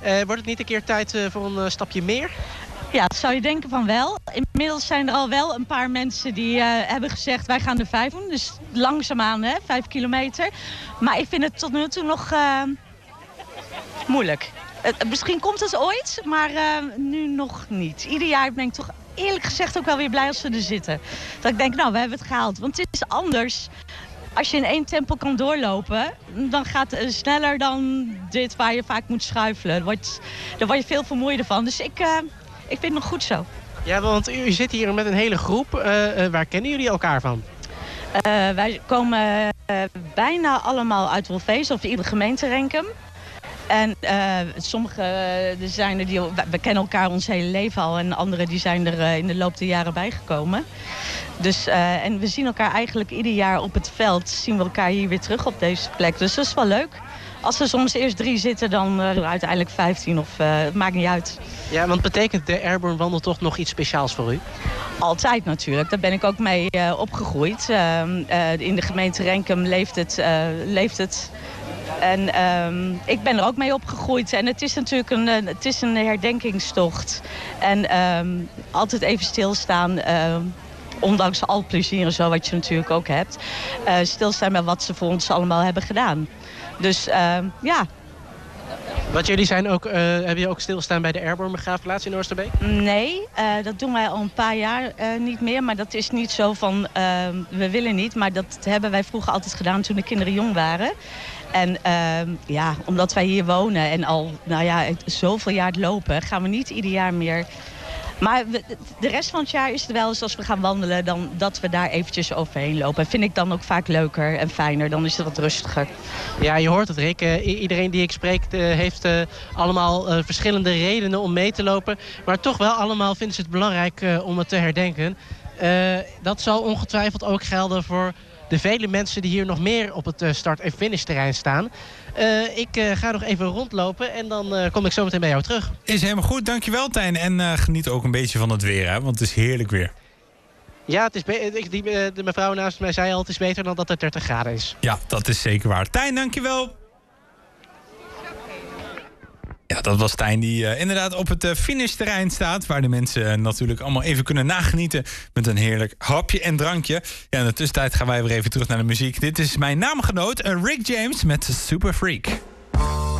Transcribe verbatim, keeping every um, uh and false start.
Uh, wordt het niet een keer tijd uh, voor een uh, stapje meer? Ja, dat zou je denken van wel. Inmiddels zijn er al wel een paar mensen die uh, hebben gezegd... wij gaan er vijf doen, dus langzaamaan, hè, vijf kilometer. Maar ik vind het tot nu toe nog uh, moeilijk. Uh, misschien komt het ooit, maar uh, nu nog niet. Ieder jaar ben ik toch eerlijk gezegd ook wel weer blij als we er zitten. Dat ik denk, nou, we hebben het gehaald. Want het is anders. Als je in één tempo kan doorlopen, dan gaat het sneller dan dit waar je vaak moet schuifelen. Daar word, daar word je veel vermoeider van. Dus ik, uh, ik vind het nog goed zo. Ja, want u zit hier met een hele groep. Uh, uh, waar kennen jullie elkaar van? Uh, wij komen uh, bijna allemaal uit Wolfezen of iedere gemeente Renkum. En uh, sommige uh, zijn er die, we kennen elkaar ons hele leven al en anderen die zijn er uh, in de loop der jaren bijgekomen. Dus, uh, en we zien elkaar eigenlijk ieder jaar op het veld, zien we elkaar hier weer terug op deze plek. Dus dat is wel leuk. Als er soms eerst drie zitten, dan uh, uiteindelijk vijftien of uh, het maakt niet uit. Ja, want betekent de Airborne Wandeltocht nog iets speciaals voor u? Altijd natuurlijk. Daar ben ik ook mee uh, opgegroeid. Uh, uh, in de gemeente Renkum leeft het... Uh, leeft het En um, ik ben er ook mee opgegroeid. En het is natuurlijk een, het is een herdenkingstocht. En um, altijd even stilstaan, uh, ondanks al het plezier en zo wat je natuurlijk ook hebt. Uh, stilstaan met wat ze voor ons allemaal hebben gedaan. Dus uh, ja. Want jullie zijn ook, uh, hebben je ook stilstaan bij de Airborne begraafplaats in Oosterbeek? Nee, uh, dat doen wij al een paar jaar uh, niet meer. Maar dat is niet zo van, uh, we willen niet. Maar dat hebben wij vroeger altijd gedaan toen de kinderen jong waren. En uh, ja, omdat wij hier wonen en al nou ja, zoveel jaar lopen, gaan we niet ieder jaar meer. Maar we, de rest van het jaar is het wel eens als we gaan wandelen, dan dat we daar eventjes overheen lopen. En vind ik dan ook vaak leuker en fijner, dan is het wat rustiger. Ja, je hoort het, Rick. Uh, iedereen die ik spreek uh, heeft uh, allemaal uh, verschillende redenen om mee te lopen. Maar toch wel allemaal vinden ze het belangrijk uh, om het te herdenken. Uh, dat zal ongetwijfeld ook gelden voor de vele mensen die hier nog meer op het uh, start- en finishterrein staan. Uh, ik uh, ga nog even rondlopen en dan uh, kom ik zo meteen bij jou terug. Is helemaal goed, dankjewel Tijn. En uh, geniet ook een beetje van het weer, hè? Want het is heerlijk weer. Ja, het is be- die, de mevrouw naast mij zei al, het is beter dan dat het dertig graden is. Ja, dat is zeker waar. Tijn, dankjewel. Ja, dat was Tijn die uh, inderdaad op het uh, finishterrein staat. Waar de mensen uh, natuurlijk allemaal even kunnen nagenieten met een heerlijk hapje en drankje. Ja, in de tussentijd gaan wij weer even terug naar de muziek. Dit is mijn naamgenoot uh, Rick James met Super Freak.